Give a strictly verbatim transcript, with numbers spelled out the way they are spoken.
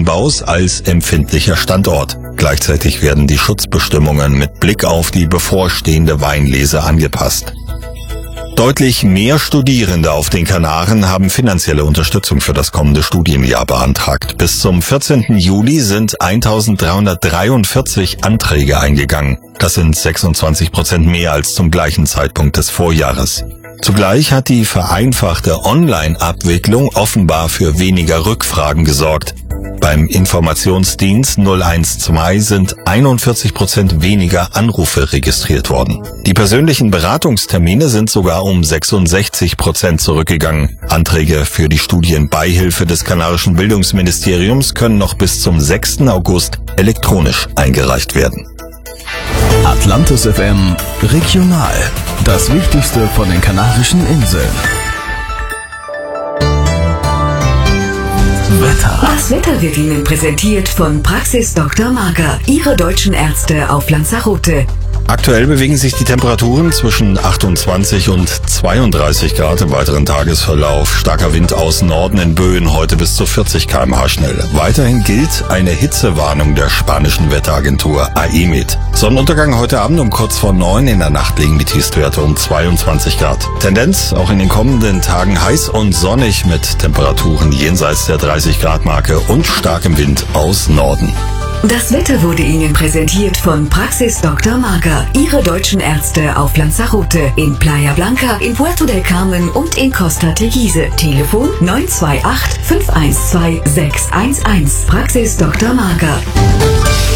Weinbaus als empfindlicher Standort. Gleichzeitig werden die Schutzbestimmungen mit Blick auf die bevorstehende Weinlese angepasst. Deutlich mehr Studierende auf den Kanaren haben finanzielle Unterstützung für das kommende Studienjahr beantragt. Bis zum vierzehnten Juli sind eintausenddreihundertdreiundvierzig Anträge eingegangen. Das sind sechsundzwanzig Prozent mehr als zum gleichen Zeitpunkt des Vorjahres. Zugleich hat die vereinfachte Online-Abwicklung offenbar für weniger Rückfragen gesorgt. Beim Informationsdienst null eins zwei sind einundvierzig Prozent weniger Anrufe registriert worden. Die persönlichen Beratungstermine sind sogar um sechsundsechzig Prozent zurückgegangen. Anträge für die Studienbeihilfe des kanarischen Bildungsministeriums können noch bis zum sechsten August elektronisch eingereicht werden. Atlantis F M Regional. Das Wichtigste von den Kanarischen Inseln. Wetter. Das Wetter wird Ihnen präsentiert von Praxis Doktor Marker, Ihre deutschen Ärzte auf Lanzarote. Aktuell bewegen sich die Temperaturen zwischen achtundzwanzig und zweiunddreißig Grad im weiteren Tagesverlauf. Starker Wind aus Norden in Böen, heute bis zu vierzig Kilometer pro Stunde schnell. Weiterhin gilt eine Hitzewarnung der spanischen Wetteragentur A E M E T. Sonnenuntergang heute Abend um kurz vor neun, in der Nacht liegen die Tiefstwerte um zweiundzwanzig Grad. Tendenz auch in den kommenden Tagen heiß und sonnig mit Temperaturen jenseits der dreißig Grad Marke und starkem Wind aus Norden. Das Wetter wurde Ihnen präsentiert von Praxis Doktor Marker, Ihre deutschen Ärzte auf Lanzarote, in Playa Blanca, in Puerto del Carmen und in Costa Teguise. Telefon neun zwei acht, fünf eins zwei, sechs eins eins. Praxis Doktor Marker.